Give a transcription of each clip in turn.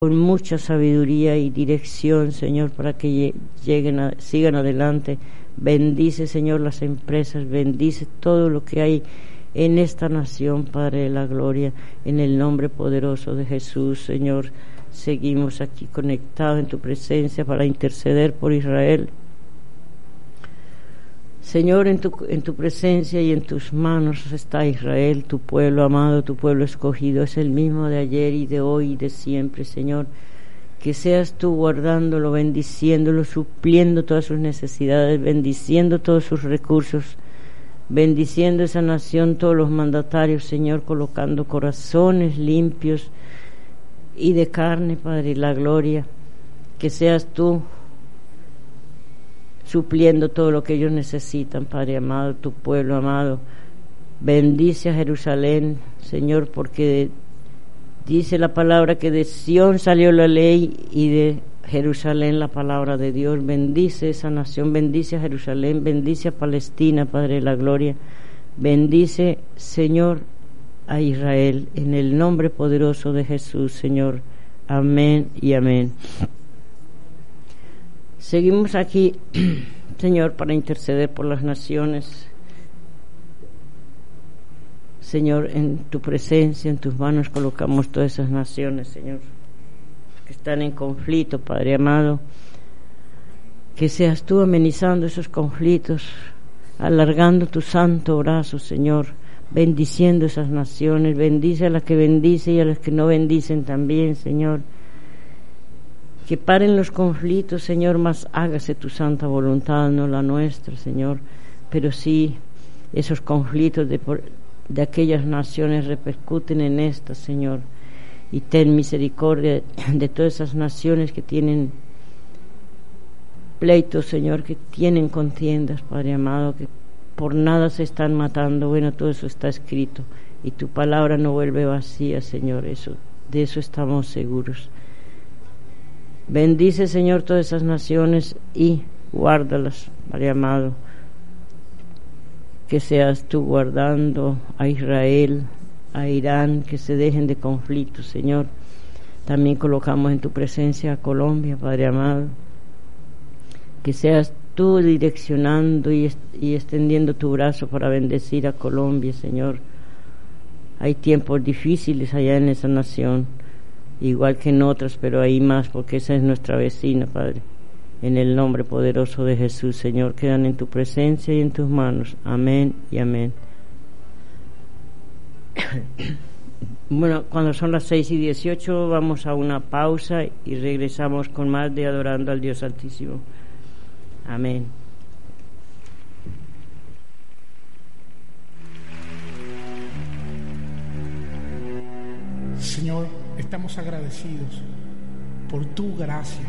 con mucha sabiduría y dirección, Señor, para que sigan adelante. Bendice, Señor, las empresas, bendice todo lo que hay en esta nación, Padre de la gloria, en el nombre poderoso de Jesús, Señor. Seguimos aquí conectados en tu presencia para interceder por Israel. Señor, en tu presencia y en tus manos está Israel, tu pueblo amado, tu pueblo escogido. Es el mismo de ayer y de hoy y de siempre, Señor. Que seas tú guardándolo, bendiciéndolo, supliendo todas sus necesidades, bendiciendo todos sus recursos, bendiciendo esa nación, todos los mandatarios, Señor, colocando corazones limpios y de carne, Padre, la gloria. Que seas tú supliendo todo lo que ellos necesitan, Padre amado, tu pueblo amado. Bendice a Jerusalén, Señor, porque dice la palabra que de Sión salió la ley y de Jerusalén la palabra de Dios. Bendice esa nación, bendice a Jerusalén, bendice a Palestina, Padre de la gloria. Bendice, Señor, a Israel, en el nombre poderoso de Jesús, Señor. Amén y amén. Seguimos aquí, Señor, para interceder por las naciones. Señor, en tu presencia, en tus manos colocamos todas esas naciones, Señor, que están en conflicto, Padre amado. Que seas tú amenizando esos conflictos, alargando tu santo brazo, Señor, bendiciendo esas naciones. Bendice a las que bendice y a las que no bendicen también, Señor. Que paren los conflictos, Señor, mas hágase tu santa voluntad, no la nuestra, Señor. Pero sí, esos conflictos de aquellas naciones repercuten en estas, Señor. Y ten misericordia de todas esas naciones que tienen pleitos, Señor, que tienen contiendas, Padre amado, que por nada se están matando. Bueno, todo eso está escrito y tu palabra no vuelve vacía, Señor. De eso estamos seguros. Bendice, Señor, todas esas naciones y guárdalas, Padre amado. Que seas tú guardando a Israel, a Irán, que se dejen de conflictos, Señor. También colocamos en tu presencia a Colombia, Padre amado. Que seas tú direccionando y extendiendo tu brazo para bendecir a Colombia, Señor. Hay tiempos difíciles allá en esa nación, igual que en otras, pero hay más, porque esa es nuestra vecina, Padre. En el nombre poderoso de Jesús, Señor, quedan en tu presencia y en tus manos. Amén y amén. Bueno, cuando son las 6:18 vamos a una pausa y regresamos con más de Adorando al Dios Altísimo. Amén. Señor, estamos agradecidos por tu gracia,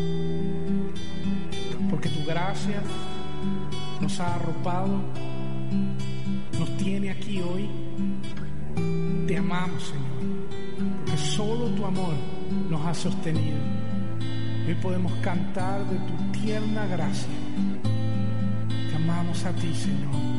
porque tu gracia nos ha arropado, nos tiene aquí hoy. Te amamos, Señor, porque solo tu amor nos ha sostenido. Hoy podemos cantar de tu tierna gracia. Te amamos a ti, Señor.